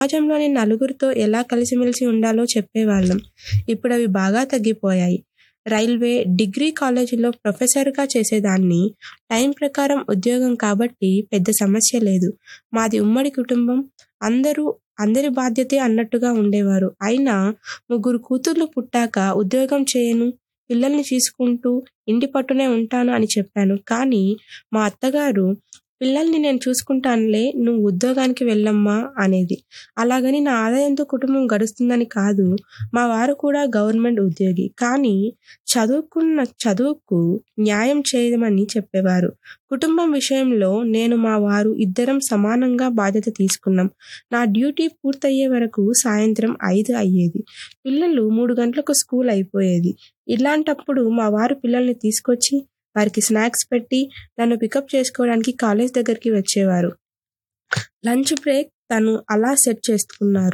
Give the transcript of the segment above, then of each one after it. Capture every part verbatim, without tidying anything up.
సమాజంలోని నలుగురితో ఎలా కలిసిమెలిసి ఉండాలో చెప్పేవాళ్ళం. ఇప్పుడవి బాగా తగ్గిపోయాయి. రైల్వే, డిగ్రీ కాలేజీలో ప్రొఫెసర్‌గా చేసేదాన్ని. టైం ప్రకారం ఉద్యోగం కాబట్టి పెద్ద సమస్య లేదు. మాది ఉమ్మడి కుటుంబం. అందరూ అందరి బాధ్యతే అన్నట్టుగా ఉండేవారు. అయినా ముగ్గురు కూతుర్లు పుట్టాక ఉద్యోగం చేయను, పిల్లల్ని చూసుకుంటూ ఇంటి పట్టునే ఉంటాను అని చెప్పాను. కానీ మా అత్తగారు, పిల్లల్ని నేను చూసుకుంటానులే, నువ్వు ఉద్యోగానికి వెళ్ళమ్మా అనేది. అలాగని నా ఆదాయంతో కుటుంబం గడుస్తుందని కాదు. మా వారు కూడా గవర్నమెంట్ ఉద్యోగి. కానీ చదువుకున్న చదువుకు న్యాయం చేయమని చెప్పేవారు. కుటుంబం విషయంలో నేను మా వారు ఇద్దరం సమానంగా బాధ్యత తీసుకున్నాం. నా డ్యూటీ పూర్తయ్యే వరకు సాయంత్రం ఐదు అయ్యేది. పిల్లలు మూడు గంటలకు స్కూల్ అయిపోయేది. ఇలాంటప్పుడు మా వారు పిల్లల్ని తీసుకొచ్చి వారికి స్నాక్స్ పెట్టి నన్ను పికప్ చేసుకోవడానికి కాలేజ్ దగ్గరికి వచ్చేవారు. లంచ్ బ్రేక్ తను అలా సెట్ చేసుకున్నారు.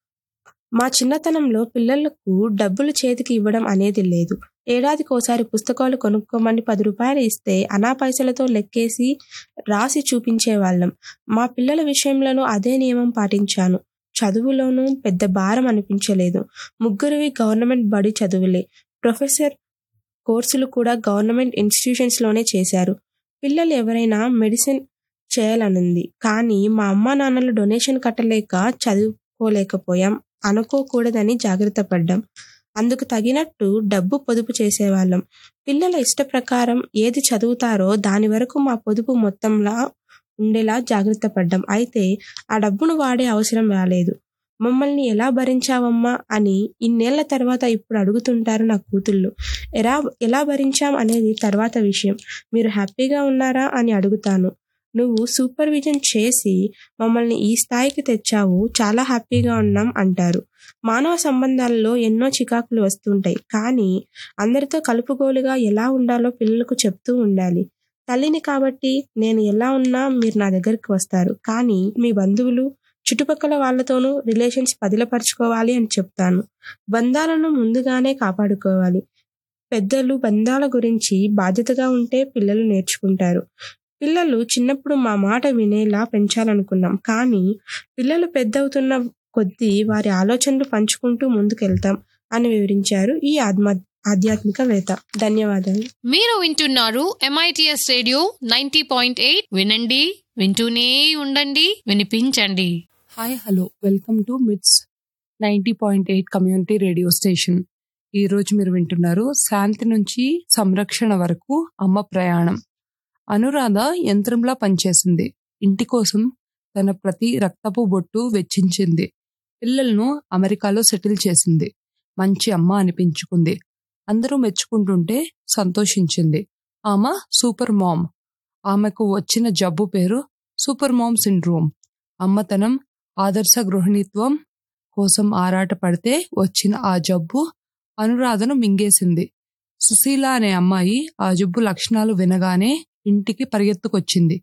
మా చిన్నతనంలో పిల్లలకు డబ్బులు చేతికి ఇవ్వడం అనేది లేదు. ఏడాదికోసారి పుస్తకాలు కొనుక్కోమని పది రూపాయలు ఇస్తే అనా పైసలతో లెక్కేసి రాసి చూపించేవాళ్ళం. మా పిల్లల విషయంలోనూ అదే నియమం పాటించాను. చదువులోనూ పెద్ద భారం అనిపించలేదు. ముగ్గురివి గవర్నమెంట్ బడి చదువులే. ప్రొఫెసర్ కోర్సులు కూడా గవర్నమెంట్ ఇన్స్టిట్యూషన్స్లోనే చేశారు. పిల్లలు ఎవరైనా మెడిసిన్ చేయాలనుంది. కానీ మా అమ్మా నాన్నలు డొనేషన్ కట్టలేక చదువుకోలేకపోయాం అనుకోకూడదని జాగ్రత్త పడ్డాం. అందుకు తగినట్టు డబ్బు పొదుపు చేసేవాళ్ళం. పిల్లల ఇష్ట ప్రకారం ఏది చదువుతారో దాని వరకు మా పొదుపు మొత్తంలా ఉండేలా జాగ్రత్త పడ్డాం. అయితే ఆ డబ్బును వాడే అవసరం రాలేదు. మమ్మల్ని ఎలా భరించావమ్మా అని ఇన్నేళ్ల తర్వాత ఇప్పుడు అడుగుతుంటారు నా కూతుళ్ళు. ఎలా ఎలా భరించాం అనేది తర్వాత విషయం. మీరు హ్యాపీగా ఉన్నారా అని అడుగుతాను. నువ్వు సూపర్విజన్ చేసి మమ్మల్ని ఈ స్థాయికి తెచ్చావు, చాలా హ్యాపీగా ఉన్నాం అంటారు. మానవ సంబంధాలలో ఎన్నో చికాకులు వస్తుంటాయి. కానీ అందరితో కలుపుగోలుగా ఎలా ఉండాలో పిల్లలకు చెప్తూ ఉండాలి. తల్లిని కాబట్టి నేను ఎలా ఉన్నా మీరు నా దగ్గరికి వస్తారు. కానీ మీ బంధువులు, చుట్టుపక్కల వాళ్ళతోనూ రిలేషన్స్ పదిలపరుచుకోవాలి అని చెప్తాను. బంధాలను ముందుగానే కాపాడుకోవాలి. పెద్దలు బంధాల గురించి బాధ్యతగా ఉంటే పిల్లలు నేర్చుకుంటారు. పిల్లలు చిన్నప్పుడు మా మాట వినేలా పెంచాలనుకున్నాం. కానీ పిల్లలు పెద్దవుతున్న కొద్దీ వారి ఆలోచనలు పంచుకుంటూ ముందుకెళ్తాం అని వివరించారు ఈ ఆత్మ ఆధ్యాత్మికవేత్త. ధన్యవాదాలు. మీరు వింటున్నారు MITS radio ninety point eight. వినండి, వింటూనే ఉండండి, వినిపించండి. హాయ్, హలో, వెల్కమ్ టు మిట్స్ ninety point eight community radio station. ఈ రోజు మీరు వింటున్నారు శాంతి నుంచి సంరక్షణ వరకు అమ్మ ప్రయాణం. అనురాధ యంత్రంలా పనిచేసింది. ఇంటి కోసం తన ప్రతి రక్తపు బొట్టు వెచ్చించింది. పిల్లలను అమెరికాలో సెటిల్ చేసింది. మంచి అమ్మ అనిపించుకుంది. అందరూ మెచ్చుకుంటుంటే సంతోషించింది. ఆమె సూపర్ మామ్. ఆమెకు వచ్చిన జబ్బు పేరు సూపర్ మామ్ సిండ్రోమ్. అమ్మతనం, ఆదర్శ గృహిణిత్వం కోసం ఆరాట పడితే వచ్చిన ఆ జబ్బు అనురాధను మింగేసింది. సుశీల అనే అమ్మాయి ఆ జబ్బు లక్షణాలు వినగానే ఇంటికి పరిగెత్తుకొచ్చింది.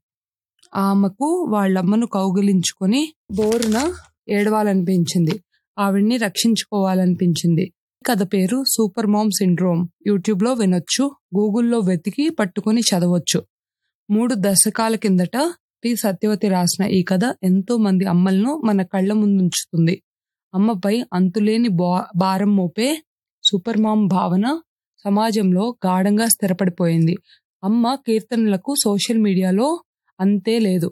ఆమెకు వాళ్ళమ్మను కౌగిలించుకొని బోరున ఏడవాలనిపించింది. ఆవిడ్ని రక్షించుకోవాలనిపించింది. కథ పేరు సూపర్ మామ్ సిండ్రోమ్. యూట్యూబ్లో వినొచ్చు, గూగుల్లో వెతికి పట్టుకొని చదవచ్చు. మూడు దశకాల కిందట టి సత్యవతి రాసిన ఈ కథ ఎంతో మంది అమ్మలను మన కళ్ళ ముందుంచుతుంది. అమ్మపై అంతులేని భారం మోపే సూపర్ మామ్ భావన సమాజంలో గాఢంగా స్థిరపడిపోయింది. అమ్మ కీర్తనలకు సోషల్ మీడియాలో అంతే లేదు.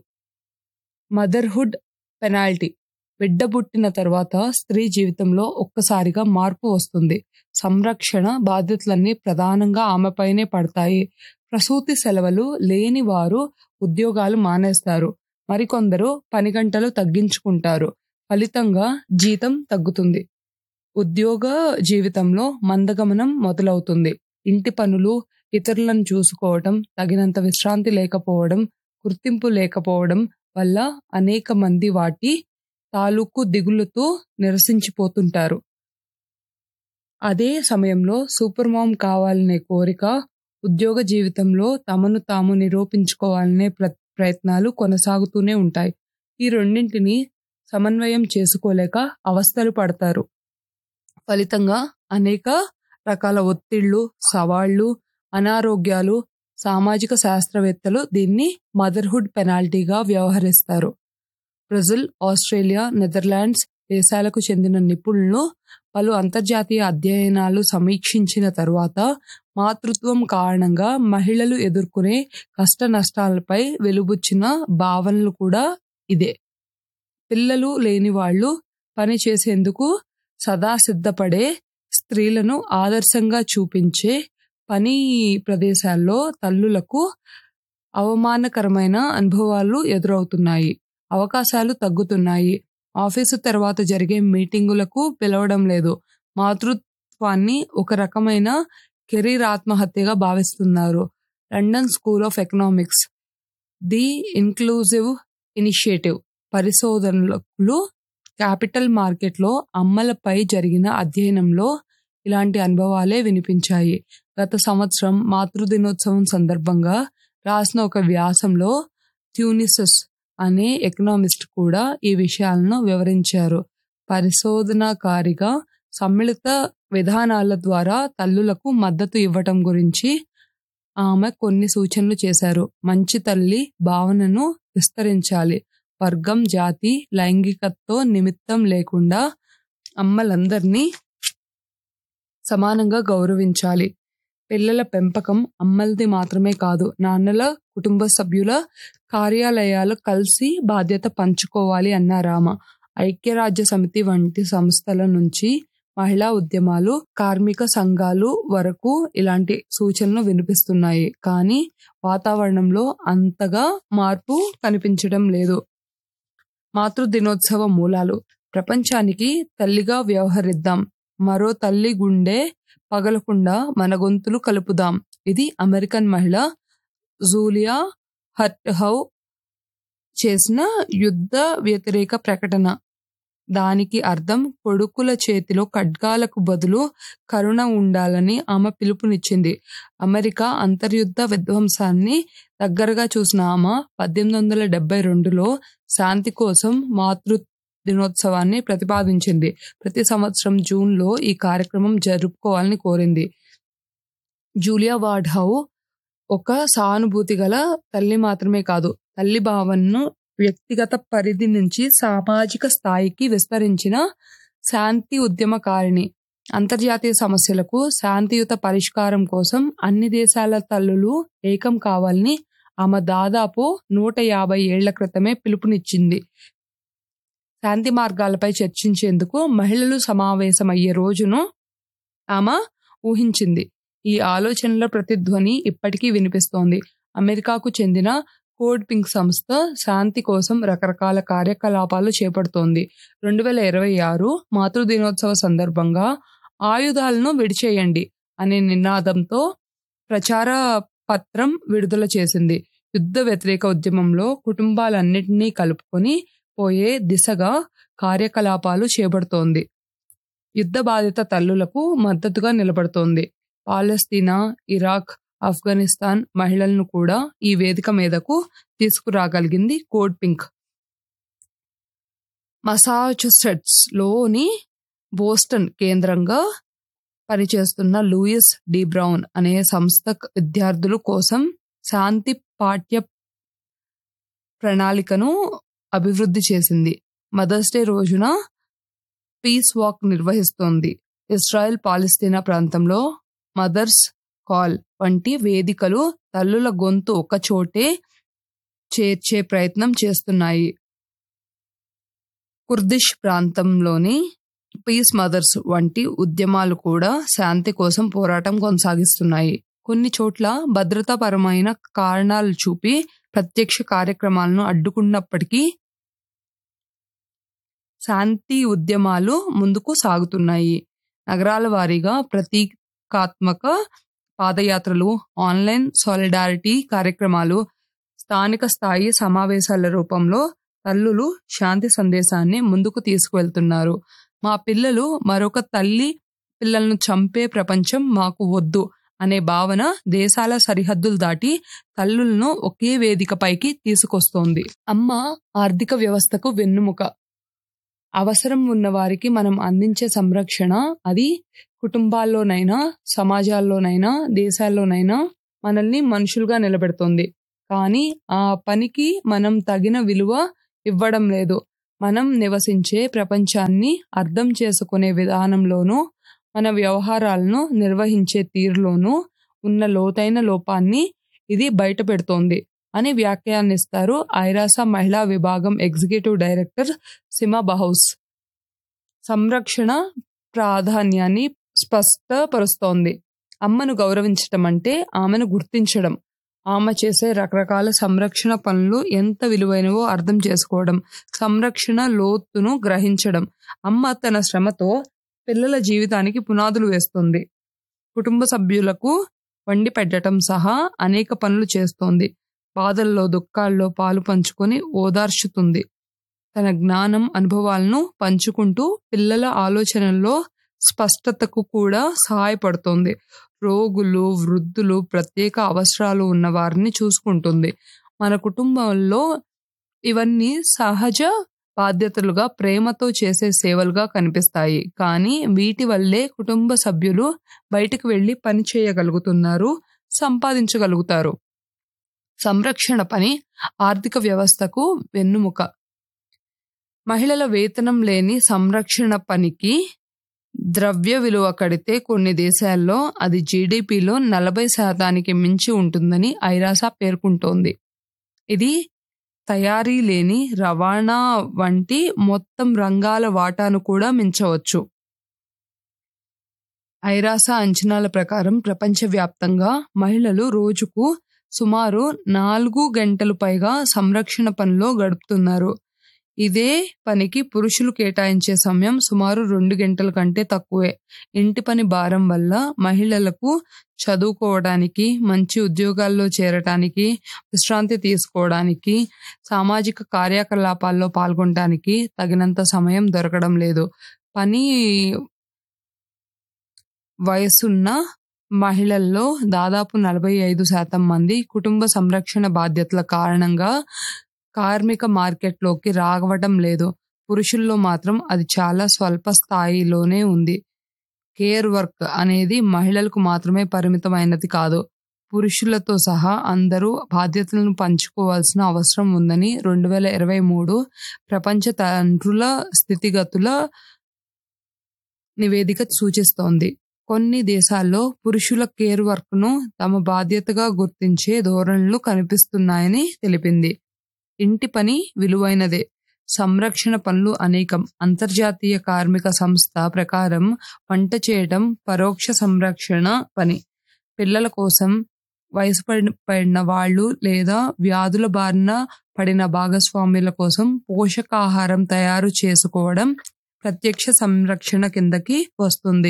Motherhood penalty. బిడ్డ పుట్టిన తర్వాత స్త్రీ జీవితంలో ఒక్కసారిగా మార్పు వస్తుంది. సంరక్షణ బాధ్యతలన్నీ ప్రధానంగా ఆమెపైనే పడతాయి. ప్రసూతి సెలవులు లేని వారు ఉద్యోగాలు మానేస్తారు. మరికొందరు పని గంటలు తగ్గించుకుంటారు. ఫలితంగా జీతం తగ్గుతుంది. ఉద్యోగ జీవితంలో మందగమనం మొదలవుతుంది. ఇంటి పనులు, ఇతరులను చూసుకోవడం, తగినంత విశ్రాంతి లేకపోవడం, గుర్తింపు లేకపోవడం వల్ల అనేక మంది వాటి తాలూకు దిగులుతో నిరసించిపోతుంటారు. అదే సమయంలో సూపర్ మామ్ కావాలనే కోరిక, ఉద్యోగ జీవితంలో తమను తాము నిరూపించుకోవాలనే ప్ర ప్రయత్నాలు కొనసాగుతూనే ఉంటాయి. ఈ రెండింటిని సమన్వయం చేసుకోలేక అవస్థలు పడతారు. ఫలితంగా అనేక రకాల ఒత్తిళ్లు, సవాళ్లు, అనారోగ్యాలు. సామాజిక శాస్త్రవేత్తలు దీన్ని మదర్హుడ్ పెనాల్టీగా వ్యవహరిస్తారు. బ్రెజిల్, ఆస్ట్రేలియా, నెదర్లాండ్స్ దేశాలకు చెందిన నిపుణులు పలు అంతర్జాతీయ అధ్యయనాలు సమీక్షించిన తరువాత మాతృత్వం కారణంగా మహిళలు ఎదుర్కొనే కష్ట నష్టాలపై వెలుబుచ్చిన భావనలు కూడా ఇదే. పిల్లలు లేని వాళ్ళు పని చేసేందుకు సదా సిద్ధపడే స్త్రీలను ఆదర్శంగా చూపించే పని ప్రదేశాల్లో తల్లులకు అవమానకరమైన అనుభవాలు ఎదురవుతున్నాయి. అవకాశాలు తగ్గుతున్నాయి. ఆఫీసు తర్వాత జరిగే మీటింగులకు పిలవడం లేదు. మాతృత్వాన్ని ఒక రకమైన కెరీర్ ఆత్మహత్యగా భావిస్తున్నారు. London school of economics the inclusive initiative పరిశోధనలు క్యాపిటల్ మార్కెట్లో అమ్మలపై జరిగిన అధ్యయనంలో ఇలాంటి అనుభవాలే వినిపించాయి. గత సంవత్సరం మాతృదినోత్సవం సందర్భంగా రాసిన ఒక వ్యాసంలో ట్యూనిసస్ అనే ఎకనామిస్ట్ కూడా ఈ విషయాలను వివరించారు. పరిశోధనాకారిగా సమ్మిళిత విధానాల ద్వారా తల్లులకు మద్దతు ఇవ్వటం గురించి ఆమె కొన్ని సూచనలు చేశారు. మంచి తల్లి భావనను విస్తరించాలి. వర్గం, జాతి, లైంగికతతో నిమిత్తం లేకుండా అమ్మలందరినీ సమానంగా గౌరవించాలి. పిల్లల పెంపకం అమ్మలది మాత్రమే కాదు, నాన్నల, కుటుంబ సభ్యుల, కార్యాలయాలు కలిసి బాధ్యత పంచుకోవాలి అన్నారామ. ఐక్యరాజ్య సమితి వంటి సంస్థల నుంచి మహిళా ఉద్యమాలు, కార్మిక సంఘాలు వరకు ఇలాంటి సూచనలు వినిపిస్తున్నాయి. కానీ వాతావరణంలో అంతగా మార్పు కనిపించడం లేదు. మాతృ దినోత్సవ మూలాలు. ప్రపంచానికి తల్లిగా వ్యవహరిద్దాం. మరో తల్లి గుండె పగలకుండా మన గొంతులు కలుపుదాం. ఇది అమెరికన్ మహిళ జూలియా హర్ట్హౌ చేసిన యుద్ధ వ్యతిరేక ప్రకటన. దానికి అర్థం కొడుకుల చేతిలో ఖడ్గాలకు బదులు కరుణ ఉండాలని ఆమె పిలుపునిచ్చింది. అమెరికా అంతర్యుద్ధ విధ్వంసాన్ని దగ్గరగా చూసిన ఆమె పద్దెనిమిది వందల డెబ్బై రెండులో శాంతి కోసం మాతృ దినోత్సవాన్ని ప్రతిపాదించింది. ప్రతి సంవత్సరం జూన్లో ఈ కార్యక్రమం జరుపుకోవాలని కోరింది. జూలియా వార్డ్హౌ ఒక సానుభూతి గల తల్లి మాత్రమే కాదు, తల్లి భావనను వ్యక్తిగత పరిధి నుంచి సామాజిక స్థాయికి విస్తరించిన శాంతి ఉద్యమకారిణి. అంతర్జాతీయ సమస్యలకు శాంతియుత పరిష్కారం కోసం అన్ని దేశాల తల్లులు ఏకం కావాలని ఆమె దాదాపు నూట యాభై ఏళ్ల క్రితమే పిలుపునిచ్చింది. శాంతి మార్గాలపై చర్చించేందుకు మహిళలు సమావేశమయ్యే రోజును ఆమె ఊహించింది. ఈ ఆలోచనల ప్రతిధ్వని ఇప్పటికీ వినిపిస్తోంది. అమెరికాకు చెందిన కోడ్ పింక్ సంస్థ శాంతి కోసం రకరకాల కార్యకలాపాలు చేపడుతోంది. రెండు వేల ఇరవై ఆరు మాతృ దినోత్సవ సందర్భంగా ఆయుధాలను విడిచేయండి అనే నినాదంతో ప్రచార పత్రం విడుదల చేసింది. యుద్ధ వ్యతిరేక ఉద్యమంలో కుటుంబాలన్నింటినీ కలుపుకొని పోయే దిశగా కార్యకలాపాలు చేపడుతోంది. యుద్ధ బాధిత తల్లులకు మద్దతుగా నిలబడుతోంది. పాలస్తీనా, ఇరాక్, ఆఫ్ఘనిస్తాన్ మహిళలను కూడా ఈ వేదిక మీదకు తీసుకురాగలిగింది కోడ్ పింక్. మసాచుసెట్స్ లోని బోస్టన్ కేంద్రంగా పనిచేస్తున్న లూయిస్ డి బ్రౌన్ అనే సంస్థ విద్యార్థుల కోసం శాంతి పాఠ్య ప్రణాళికను అభివృద్ధి చేసింది. మదర్స్ డే రోజున పీస్ వాక్ నిర్వహిస్తోంది. ఇజ్రాయెల్ పాలస్తీనా ప్రాంతంలో మదర్స్ కాల్ వంటి వేదికలు తల్లుల గొంతు ఒకచోటే చేర్చే ప్రయత్నం చేస్తున్నాయి. కుర్దిష్ ప్రాంతంలోని పీస్ మదర్స్ వంటి ఉద్యమాలు కూడా శాంతి కోసం పోరాటం కొనసాగిస్తున్నాయి. కొన్ని చోట్ల భద్రతాపరమైన కారణాలు చూపి ప్రత్యక్ష కార్యక్రమాలను అడ్డుకున్నప్పటికీ శాంతి ఉద్యమాలు ముందుకు సాగుతున్నాయి. నగరాల వారీగా ప్రతీకాత్మక పాదయాత్రలు, ఆన్లైన్ సాలిడారిటీ కార్యక్రమాలు, స్థానిక స్థాయి సమావేశాల రూపంలో తల్లులు శాంతి సందేశాన్ని ముందుకు తీసుకువెళ్తున్నారు. మా పిల్లలు మరొక తల్లి పిల్లలను చంపే ప్రపంచం మాకు వద్దు అనే భావన దేశాల సరిహద్దులు దాటి తల్లులను ఒకే వేదికపైకి తీసుకొస్తోంది. అమ్మ ఆర్థిక వ్యవస్థకు వెన్నుముక. అవసరం ఉన్న వారికి మనం అందించే సంరక్షణ అది కుటుంబాల్లోనైనా, సమాజాల్లోనైనా, దేశాల్లోనైనా మనల్ని మనుషులుగా నిలబెడుతుంది. కానీ ఆ పనికి మనం తగిన విలువ ఇవ్వడం లేదు. మనం నివసించే ప్రపంచాన్ని అర్థం చేసుకునే విధానంలోనూ మన వ్యవహారాలను నిర్వహించే తీరులోనూ ఉన్న లోతైన లోపాన్ని ఇది బయట పెడుతోంది అని వ్యాఖ్యానిస్తారు ఐరాస మహిళా విభాగం ఎగ్జిక్యూటివ్ డైరెక్టర్ సిమా బహౌస్. సంరక్షణ ప్రాధాన్యాన్ని స్పష్టపరుస్తోంది. అమ్మను గౌరవించటం అంటే ఆమెను గుర్తించడం, ఆమె చేసే రకరకాల సంరక్షణ పనులు ఎంత విలువైనవో అర్థం చేసుకోవడం, సంరక్షణ లోతును గ్రహించడం. అమ్మ తన శ్రమతో పిల్లల జీవితానికి పునాదులు వేస్తుంది. కుటుంబ సభ్యులకు వండి పెట్టడం సహా అనేక పనులు చేస్తోంది. బాధల్లో దుఃఖాల్లో పాలు పంచుకొని ఓదార్చుతుంది. తన జ్ఞానం అనుభవాలను పంచుకుంటూ పిల్లల ఆలోచనల్లో స్పష్టతకు కూడా సహాయపడుతోంది. రోగులు, వృద్ధులు, ప్రత్యేక అవసరాలు ఉన్న వారిని చూసుకుంటుంది. మన కుటుంబంలో ఇవన్నీ సహజ బాధ్యతలుగా ప్రేమతో చేసే సేవలుగా కనిపిస్తాయి. కానీ వీటి వల్లే కుటుంబ సభ్యులు బయటకు వెళ్ళి పని చేయగలుగుతున్నారు, సంపాదించగలుగుతారు. సంరక్షణ పని ఆర్థిక వ్యవస్థకు వెన్నుముక. మహిళల వేతనం లేని సంరక్షణ పనికి ద్రవ్య విలువ కడితే కొన్ని దేశాల్లో అది జీడీపీలో నలభై శాతానికి మించి ఉంటుందని ఐరాస పేర్కొంటోంది. ఇది తయారీ లేని రవాణా వంటి మొత్తం రంగాల వాటాను కూడా మించవచ్చు. ఐరాస అంచనాల ప్రకారం ప్రపంచవ్యాప్తంగా మహిళలు రోజుకు సుమారు నాలుగు గంటలు పైగా సంరక్షణ పనిలో గడుపుతున్నారు. ఇదే పనికి పురుషులు కేటాయించే సమయం సుమారు రెండు గంటల కంటే తక్కువే. ఇంటి పని భారం వల్ల మహిళలకు చదువుకోవడానికి, మంచి ఉద్యోగాల్లో చేరటానికి, విశ్రాంతి తీసుకోవడానికి, సామాజిక కార్యకలాపాల్లో పాల్గొనడానికి తగినంత సమయం దొరకడం లేదు. పని వయసున్న మహిళల్లో దాదాపు నలభై ఐదు శాతం మంది కుటుంబ సంరక్షణ బాధ్యతల కారణంగా కార్మిక మార్కెట్లోకి రావడం లేదు. పురుషుల్లో మాత్రం అది చాలా స్వల్ప స్థాయిలోనే ఉంది. కేర్ వర్క్ అనేది మహిళలకు మాత్రమే పరిమితమైనది కాదు. పురుషులతో సహా అందరూ బాధ్యతలను పంచుకోవాల్సిన అవసరం ఉందని రెండు వేల ఇరవై మూడు ప్రపంచ తండ్రుల స్థితిగతుల నివేదిక సూచిస్తోంది. కొన్ని దేశాల్లో పురుషుల కేర్ వర్క్ను తమ బాధ్యతగా గుర్తించే ధోరణులు కనిపిస్తున్నాయని తెలిపింది. ఇంటి పని విలువైనదే, సంరక్షణ పనులు అనేకం. అంతర్జాతీయ కార్మిక సంస్థ ప్రకారం వంట చేయడం పరోక్ష సంరక్షణ పని. పిల్లల కోసం, వయసు పడిన వాళ్ళు లేదా వ్యాధుల బారిన పడిన భాగస్వాముల కోసం పోషకాహారం తయారు చేసుకోవడం ప్రత్యక్ష సంరక్షణ కిందకి వస్తుంది.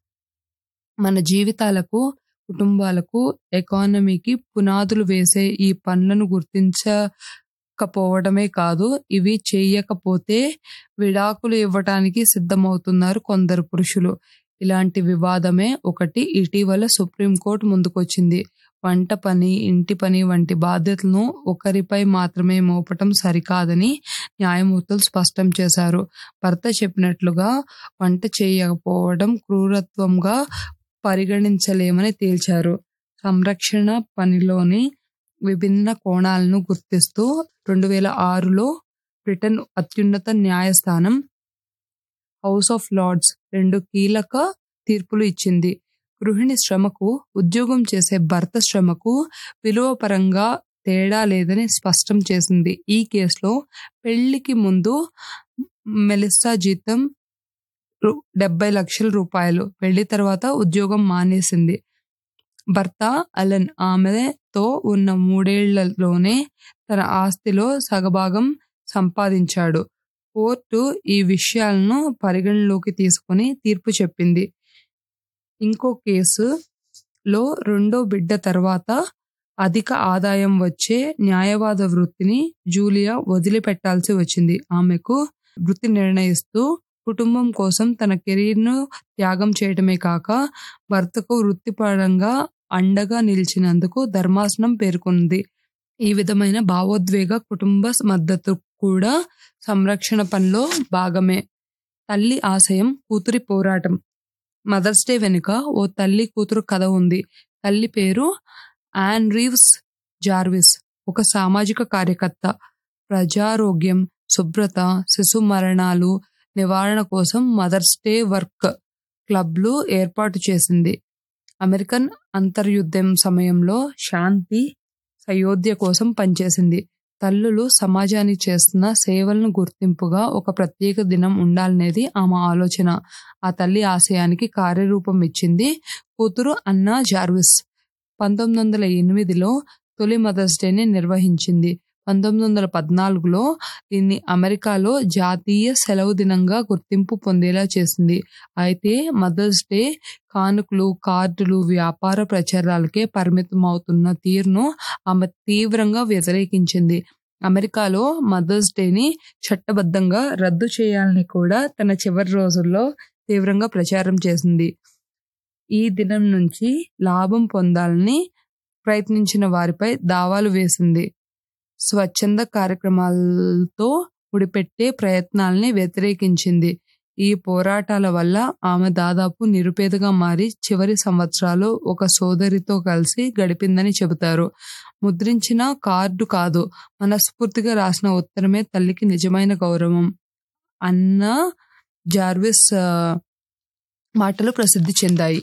మన జీవితాలకు, కుటుంబాలకు, ఎకానమీకి పునాదులు వేసే ఈ పనులను గుర్తించకపోవడమే కాదు, ఇవి చేయకపోతే విడాకులు ఇవ్వటానికి సిద్ధమవుతున్నారు కొందరు పురుషులు. ఇలాంటి వివాదమే ఒకటి ఇటీవల సుప్రీంకోర్టు ముందుకొచ్చింది. వంట పని, ఇంటి పని వంటి బాధ్యతలను ఒకరిపై మాత్రమే మోపటం సరికాదని న్యాయమూర్తులు స్పష్టం చేశారు. భర్త చెప్పినట్లుగా వంట చేయకపోవడం క్రూరత్వంగా పరిగణించలేమని తేల్చారు. సంరక్షణ పనిలోని విభిన్న కోణాలను గుర్తిస్తూ రెండు వేల ఆరులో బ్రిటన్ అత్యున్నత న్యాయస్థానం హౌస్ ఆఫ్ లార్డ్స్ రెండు కీలక తీర్పులు ఇచ్చింది. గృహిణి శ్రమకు, ఉద్యోగం చేసే భర్త శ్రమకు విలువపరంగా తేడా లేదని స్పష్టం చేసింది. ఈ కేసులో పెళ్లికి ముందు మెలిస్సా జీతం డెబ్బై లక్షల రూపాయలు. పెళ్లి తర్వాత ఉద్యోగం మానేసింది. భర్త అలెన్ ఆమెతో ఉన్న మూడేళ్లలోనే తన ఆస్తిలో సగభాగం సంపాదించాడు. కోర్టు ఈ విషయాలను పరిగణలోకి తీసుకుని తీర్పు చెప్పింది. ఇంకో కేసులో రెండో బిడ్డ తర్వాత అధిక ఆదాయం వచ్చే న్యాయవాద వృత్తిని జూలియా వదిలిపెట్టాల్సి వచ్చింది. ఆమెకు వృత్తి నిర్ణయిస్తూ కుటుంబం కోసం తన కెరీర్ను త్యాగం చేయడమే కాక భర్తకు వృత్తిపరంగా అండగా నిలిచినందుకు ధర్మాసనం పేర్కొంది. ఈ విధమైన భావోద్వేగ కుటుంబ మద్దతు కూడా సంరక్షణ పనిలో భాగమే. తల్లి ఆశయం, కూతురి పోరాటం. మదర్స్ డే వెనుక ఓ తల్లి కూతురు కథ ఉంది. తల్లి పేరు యాన్ రీవ్స్ జార్విస్. ఒక సామాజిక కార్యకర్త. ప్రజారోగ్యం, శుభ్రత, శిశు మరణాలు నివారణ కోసం మదర్స్ డే వర్క్ క్లబ్లు ఏర్పాటు చేసింది. అమెరికన్ అంతర్యుద్ధం సమయంలో శాంతి సయోధ్య కోసం పనిచేసింది. తల్లులు సమాజానికి చేస్తున్న సేవలను గుర్తింపుగా ఒక ప్రత్యేక దినం ఉండాలనేది ఆమె ఆలోచన. ఆ తల్లి ఆశయానికి కార్యరూపం ఇచ్చింది కూతురు అన్నా జార్విస్. పంతొమ్మిది వందల ఎనిమిదిలో తొలి మదర్స్ డేని నిర్వహించింది. పంతొమ్మిది వందల పద్నాలుగులో దీన్ని అమెరికాలో జాతీయ సెలవు దినంగా గుర్తింపు పొందేలా చేసింది. అయితే మదర్స్ డే కానుకలు, కార్డులు, వ్యాపార ప్రచారాలకే పరిమితమవుతున్న తీరును ఆమె తీవ్రంగా వ్యతిరేకించింది. అమెరికాలో మదర్స్ డేని చట్టబద్ధంగా రద్దు చేయాలని కూడా తన చివరి రోజుల్లో తీవ్రంగా ప్రచారం చేసింది. ఈ దినం నుంచి లాభం పొందాలని ప్రయత్నించిన వారిపై దావాలు వేసింది. స్వచ్ఛంద కార్యక్రమాలతో ముడిపెట్టే ప్రయత్నాల్ని వ్యతిరేకించింది. ఈ పోరాటాల వల్ల ఆమె దాదాపు నిరుపేదగా మారి చివరి సంవత్సరాలు ఒక సోదరితో కలిసి గడిపిందని చెబుతారు. ముద్రించిన కార్డు కాదు, మనస్ఫూర్తిగా రాసిన ఉత్తరమే తల్లికి నిజమైన గౌరవం అన్న జార్విస్ మాటలు ప్రసిద్ధి చెందాయి.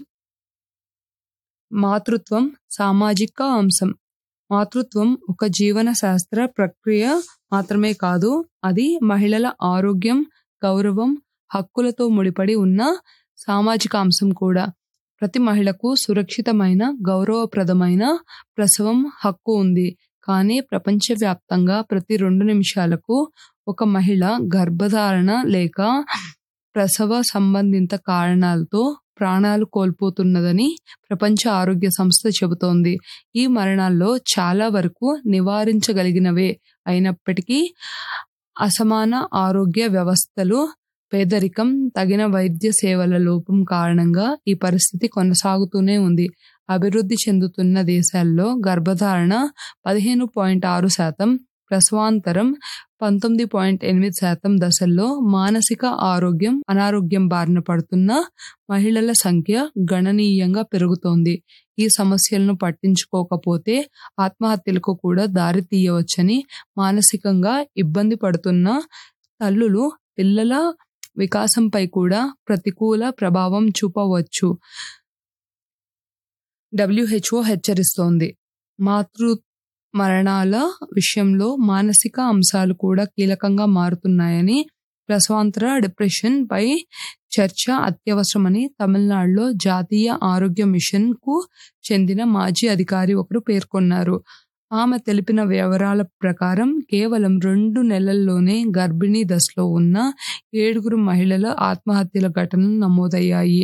మాతృత్వం సామాజిక అంశం. మాతృత్వం ఒక జీవన శాస్త్ర ప్రక్రియ మాత్రమే కాదు, అది మహిళల ఆరోగ్యం, గౌరవం, హక్కులతో ముడిపడి ఉన్న సామాజిక అంశం కూడా. ప్రతి మహిళకు సురక్షితమైన, గౌరవప్రదమైన ప్రసవం హక్కు ఉంది. కానీ ప్రపంచవ్యాప్తంగా ప్రతి రెండు నిమిషాలకు ఒక మహిళ గర్భధారణ లేక ప్రసవ సంబంధిత కారణాలతో ప్రాణాలు కోల్పోతున్నదని ప్రపంచ ఆరోగ్య సంస్థ చెబుతోంది. ఈ మరణాల్లో చాలా వరకు నివారించగలిగినవే అయినప్పటికీ అసమాన ఆరోగ్య వ్యవస్థలు, పేదరికం, తగిన వైద్య సేవల లోపం కారణంగా ఈ పరిస్థితి కొనసాగుతూనే ఉంది. అభివృద్ధి చెందుతున్న దేశాల్లో గర్భధారణ పదిహేను పాయింట్ ఆరు శాతం, ప్రసవాంతరం పంతొమ్మిది పాయింట్ ఎనిమిది శాతం దశల్లో మానసిక ఆరోగ్యం, అనారోగ్యం బారిన పడుతున్న మహిళల సంఖ్య గణనీయంగా పెరుగుతోంది. ఈ సమస్యలను పట్టించుకోకపోతే ఆత్మహత్యలకు కూడా దారి తీయవచ్చని, మానసికంగా ఇబ్బంది పడుతున్న తల్లులు పిల్లల వికాసంపై కూడా ప్రతికూల ప్రభావం చూపవచ్చు డబ్ల్యూహెచ్ఓ హెచ్చరిస్తోంది. మాతృ మరణాల విషయంలో మానసిక అంశాలు కూడా కీలకంగా మారుతున్నాయని, ప్రసవాంతర డిప్రెషన్ పై చర్చ అత్యవసరమని తమిళనాడులో జాతీయ ఆరోగ్య మిషన్ కు చెందిన మాజీ అధికారి ఒకరు పేర్కొన్నారు. ఆమె తెలిపిన వివరాల ప్రకారం కేవలం రెండు నెలల్లోనే గర్భిణీ దశలో ఉన్న ఏడుగురు మహిళల ఆత్మహత్యల ఘటనలు నమోదయ్యాయి.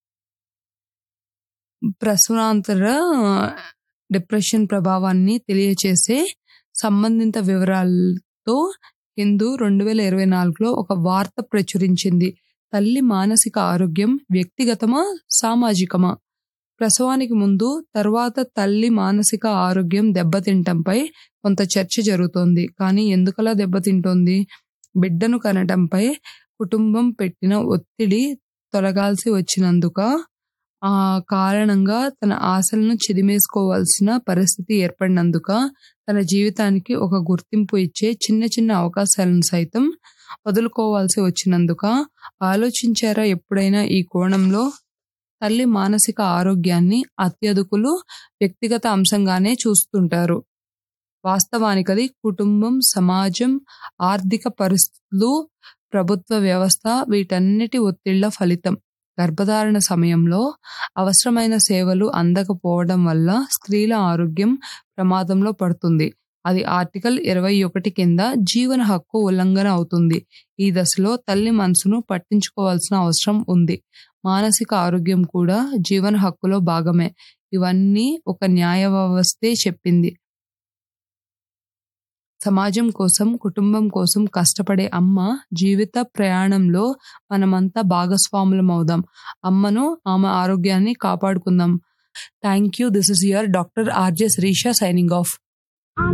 ప్రసవాంతర డిప్రెషన్ ప్రభావాన్ని తెలియచేసే సంబంధిత వివరాలతో హిందూ రెండు వేల ఇరవై నాలుగులో ఒక వార్త ప్రచురించింది. తల్లి మానసిక ఆరోగ్యం వ్యక్తిగతమా, సామాజికమా? ప్రసవానికి ముందు, తర్వాత తల్లి మానసిక ఆరోగ్యం దెబ్బతింటంపై కొంత చర్చ జరుగుతోంది. కానీ ఎందుకలా దెబ్బతింటోంది? బిడ్డను కనటంపై కుటుంబం పెట్టిన ఒత్తిడి తొలగాల్సి వచ్చినందుక, ఆ కారణంగా తన ఆశలను చిదిమేసుకోవాల్సిన పరిస్థితి ఏర్పడినందుక, తన జీవితానికి ఒక గుర్తింపు ఇచ్చే చిన్న చిన్న అవకాశాలను సైతం వదులుకోవాల్సి వచ్చినందుక? ఆలోచించారా ఎప్పుడైనా ఈ కోణంలో? తల్లి మానసిక ఆరోగ్యాన్ని అత్యధికులు వ్యక్తిగత అంశంగానే చూస్తుంటారు. వాస్తవానికది కుటుంబం, సమాజం, ఆర్థిక పరిస్థితులు, ప్రభుత్వ వ్యవస్థ వీటన్నిటి ఒత్తిళ్ల ఫలితం. గర్భధారణ సమయంలో అవసరమైన సేవలు అందకపోవడం వల్ల స్త్రీల ఆరోగ్యం ప్రమాదంలో పడుతుంది. అది ఆర్టికల్ ఇరవై ఒకటి కింద జీవన హక్కు ఉల్లంఘన అవుతుంది. ఈ దశలో తల్లి మనసును పట్టించుకోవాల్సిన అవసరం ఉంది. మానసిక ఆరోగ్యం కూడా జీవన హక్కులో భాగమే. ఇవన్నీ ఒక న్యాయ వ్యవస్థే చెప్పింది. సమాజం కోసం, కుటుంబం కోసం కష్టపడే అమ్మ జీవిత ప్రయాణంలో మనమంతా భాగస్వాములం అవుదాం. అమ్మను, ఆమె ఆరోగ్యాన్ని కాపాడుకుందాం. Thank you. This is your doctor RJ Srisha signing off.